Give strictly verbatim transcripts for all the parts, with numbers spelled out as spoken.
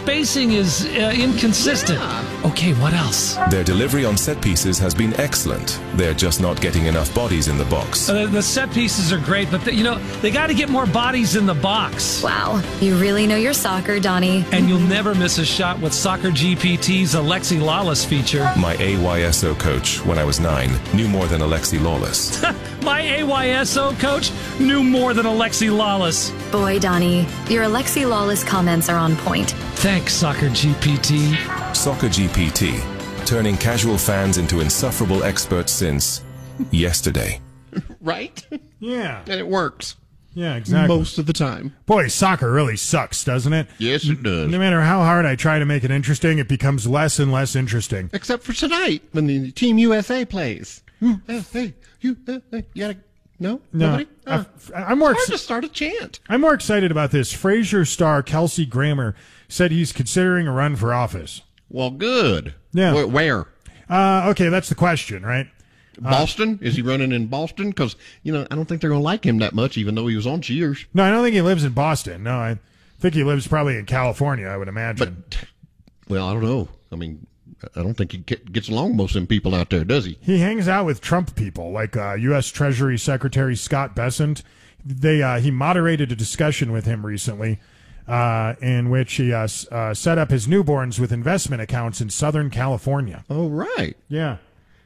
spacing is uh, inconsistent. Yeah. Okay, what else? Their delivery on set pieces has been excellent. They're just not getting enough bodies in the box. Uh, the set pieces are great, but, the, you know, they got to get more bodies in the box. Wow, you really know your soccer, Donnie. And you'll never miss a shot with Soccer G P T's Alexi Lawless feature. My A Y S O coach, when I was nine, knew more than Alexi Lawless. My A Y S O coach knew more than Alexi Lawless. Boy, Donnie, your Alexi Lawless comments are on point. Thanks, Soccer G P T. Soccer G P T, turning casual fans into insufferable experts since yesterday. Right? Yeah. And it works. Yeah, exactly. Most of the time. Boy, soccer really sucks, doesn't it? Yes, it does. No matter how hard I try to make it interesting, it becomes less and less interesting. Except for tonight, when the Team U S A plays. U S A, U S A. You gotta... No? No, Nobody? I, Oh. I'm more. It's hard Ex- to start a chant. I'm more excited about this. Frasier star Kelsey Grammer said he's considering a run for office. Well, good. Yeah. Where? where? Uh, okay, that's the question, right? Boston? Is he running in Boston? Because, you know, I don't think they're going to like him that much, even though he was on Cheers. No, I don't think he lives in Boston. No, I think he lives probably in California, I would imagine. But, well, I don't know. I mean, I don't think he gets along with most of them people out there, does he? He hangs out with Trump people, like uh, U S Treasury Secretary Scott Bessent. They uh, he moderated a discussion with him recently, uh, in which he uh, s- uh, set up his newborns with investment accounts in Southern California. Oh, right. Yeah.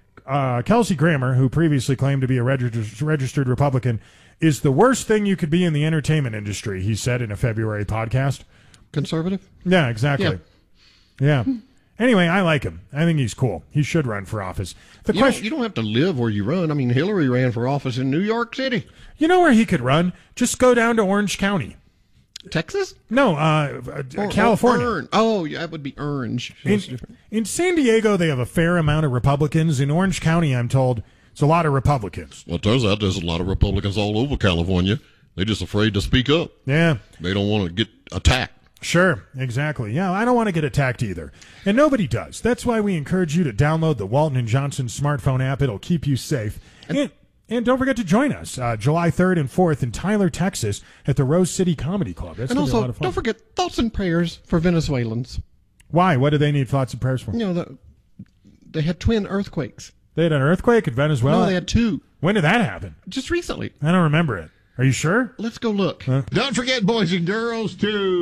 Uh, Kelsey Grammer, who previously claimed to be a regis- registered Republican, is the worst thing you could be in the entertainment industry, he said in a February podcast. Conservative? Yeah, exactly. Yeah. Anyway, I like him. I think he's cool. He should run for office. The You, question, don't, you don't have to live where you run. I mean, Hillary ran for office in New York City. you know where he could run? Just go down to Orange County. Texas? No, uh, uh, Or- California. or Ern- Oh, yeah, that would be Orange. So it's In, different. in San Diego, they have a fair amount of Republicans. In Orange County, I'm told, it's a lot of Republicans. Well, it turns out there's a lot of Republicans all over California. They're just afraid to speak up. Yeah, They don't want to get attacked. sure, exactly. Yeah, I don't want to get attacked either. And nobody does. That's why we encourage you to download the Walton and Johnson smartphone app. It'll keep you safe. And, and don't forget to join us uh, July third and fourth in Tyler, Texas at the Rose City Comedy Club. That's And going to be a lot also, of fun. don't forget thoughts and prayers for Venezuelans. Why? What do they need thoughts and prayers for? You know, the, they had twin earthquakes. They had an earthquake in Venezuela? No, they had two. When did that happen? Just recently. I don't remember it. Are you sure? Let's go look. Don't forget, boys and girls,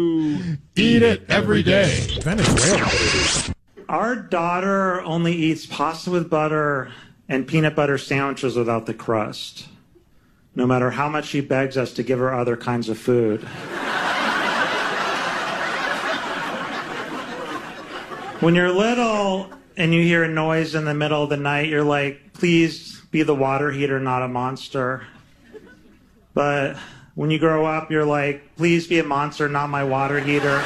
to Eat it every day. Venezuela. Our daughter only eats pasta with butter and peanut butter sandwiches without the crust, no matter how much she begs us to give her other kinds of food. When you're little and you hear a noise in the middle of the night, you're like, please be the water heater, not a monster. But when you grow up, you're like, please be a monster, not my water heater.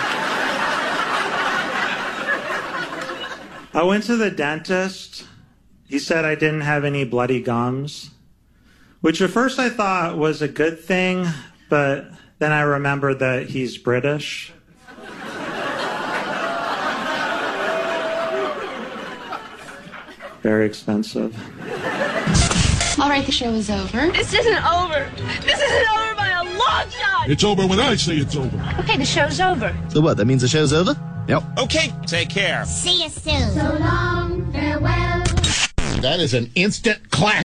I went to the dentist. He said I didn't have any bloody gums, which at first I thought was a good thing, but then I remembered that he's British. Very expensive. All right, the show is over. This isn't over. This isn't over by a long shot. It's over when I say it's over. Okay, the show's over. So what, that means the show's over? Yep. Okay, take care. See you soon. So long, farewell. That is an instant class.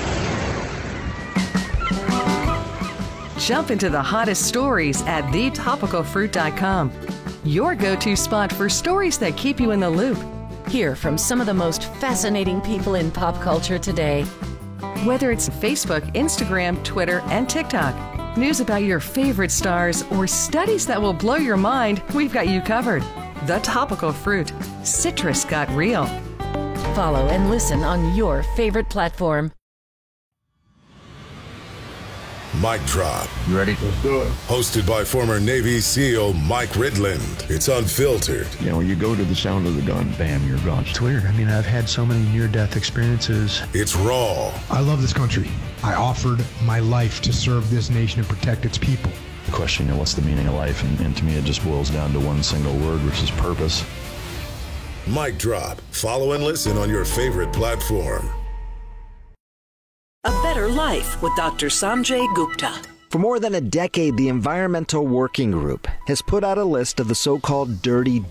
Jump into the hottest stories at the topical fruit dot com. Your go-to spot for stories that keep you in the loop. Hear from some of the most fascinating people in pop culture today. Whether it's Facebook, Instagram, Twitter, and TikTok, news about your favorite stars, or studies that will blow your mind, we've got you covered. The Topical Fruit. Citrus got real. Follow and listen on your favorite platform. Mic Drop. You ready? Let's do it. Hosted by former Navy SEAL Mike Ridland. It's unfiltered. You know, you go to the sound of the gun, bam, you're gone. It's weird. I mean, I've had so many near-death experiences. It's raw. I love this country. I offered my life to serve this nation and protect its people. The question, you know, what's the meaning of life? And, and to me, it just boils down to one single word, which is purpose. Mic Drop. Follow and listen on your favorite platform. A Better Life with Doctor Sanjay Gupta. For more than a decade, the Environmental Working Group has put out a list of the so-called dirty